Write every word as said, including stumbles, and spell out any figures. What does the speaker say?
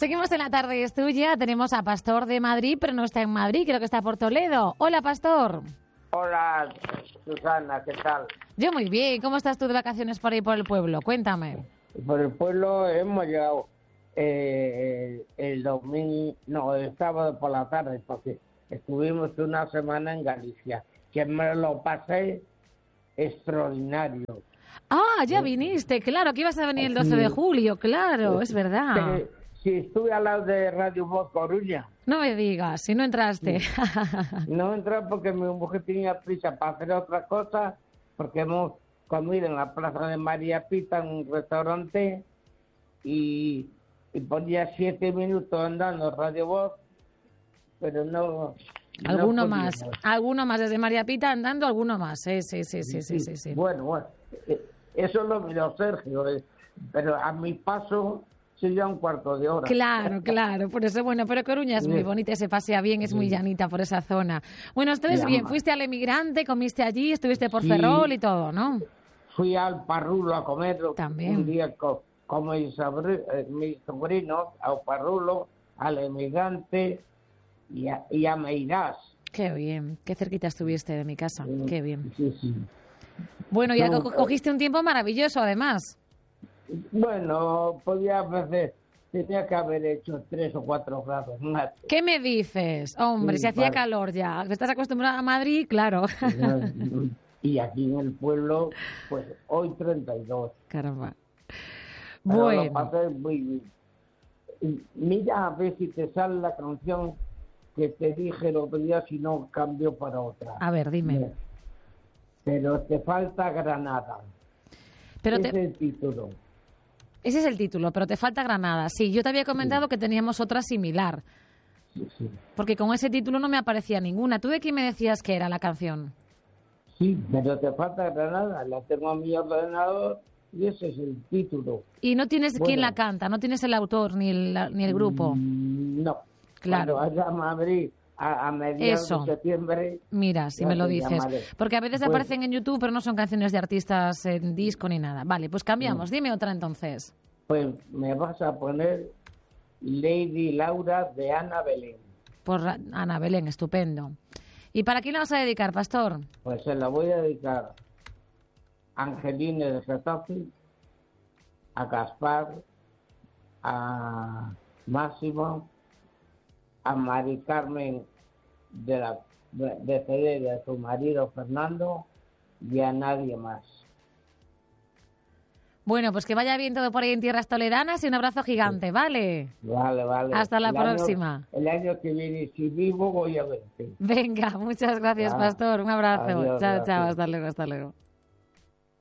Seguimos en La Tarde es Tuya. Tenemos a Pastor de Madrid, pero no está en Madrid, creo que está por Toledo. Hola, Pastor. Hola, Susana, ¿qué tal? Yo muy bien. ¿Cómo estás tú de vacaciones por ahí por el pueblo? Cuéntame. Por el pueblo hemos llegado eh, el domingo, no, el sábado por la tarde, porque estuvimos una semana en Galicia, que me lo pasé extraordinario. Ah, ya viniste, claro, que ibas a venir el doce de julio, claro, es verdad. Eh, sí, estuve al lado de Radio Voz Coruña. No me digas, si no entraste. No entré porque mi mujer tenía prisa para hacer otra cosa, porque hemos comido en la Plaza de María Pita, en un restaurante, y, y ponía siete minutos andando Radio Voz, pero no... Alguno no más, alguno más, desde María Pita andando, alguno más, sí, sí, sí, sí, sí, sí, sí. Bueno, bueno, eso lo miró Sergio, eh, pero a mi paso sigue un cuarto de hora. Claro, claro, por eso, bueno, pero Coruña es muy bonita, se pasea bien, es muy llanita por esa zona. Bueno, ustedes bien, fuiste al Emigrante, comiste allí, estuviste por Sí. Ferrol y todo, ¿no? Fui al Parrulo a comer También. un día con, con mis, sobri- eh, mis sobrinos, al Parrulo, al Emigrante y a, y a Meirás. Qué bien, qué cerquita estuviste de mi casa, Mm, qué bien. Sí, sí. Bueno, ya No, co- cogiste un tiempo maravilloso, además. Bueno, podía hacer, tenía que haber hecho tres o cuatro grados más. ¿Qué me dices? Hombre, Sí, si hacía vale. calor ya. ¿Estás acostumbrada a Madrid? Claro. Y aquí en el pueblo, pues hoy treinta y dos. Caramba. Pero lo Bueno, pasé muy bien. Y mira a ver si te sale la canción que te dije el otro día, si no cambio para otra. a ver, dime. Mira, pero te falta Granada. Pero Ese te... es el título. Ese es el título, pero te falta Granada. Sí, yo te había comentado que teníamos otra similar, Sí, sí. porque con ese título no me aparecía ninguna. ¿Tú de quién me decías que era la canción? Sí, pero te falta Granada. La tengo a mi ordenador y ese es el título. Y no tienes quién Bueno. la canta, no tienes el autor ni el, ni el grupo. Mm, No. Claro. Cuando vaya a Madrid a, a mediados Eso. de septiembre... Mira, si ya me lo te dices. llamaré. Porque a veces Pues- aparecen en YouTube, pero no son canciones de artistas en disco ni nada. Vale, pues cambiamos. Mm. Dime otra entonces. Pues me vas a poner Lady Laura de Ana Belén. Por Ra- Ana Belén, estupendo. ¿Y para quién la vas a dedicar, Pastor? Pues se la voy a dedicar a Angelina de Getafe, a Gaspar, a Máximo, a Mari Carmen de la de, de Cedella, de su marido Fernando, y a nadie más. Bueno, pues que vaya bien todo por ahí en tierras toledanas y un abrazo gigante, ¿vale? Vale, vale. Hasta la El año- próxima. el año que viene, si vivo, voy a verte. Venga, muchas gracias, Ya. Pastor. Un abrazo. Adiós, chao, gracias. chao. Hasta luego, hasta luego.